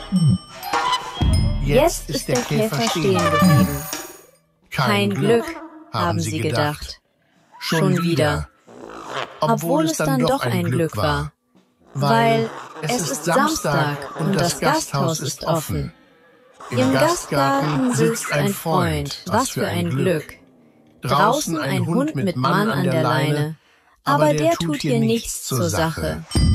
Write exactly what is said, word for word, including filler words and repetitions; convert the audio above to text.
Jetzt ist der Käfer stehen geblieben. Kein Glück, haben sie gedacht. Schon wieder. Obwohl es dann doch ein Glück war. Weil es ist Samstag und das Gasthaus ist offen. Im Gastgarten sitzt ein Freund, was für ein Glück. Draußen ein Hund mit Mann an der Leine, aber der tut hier nichts zur Sache.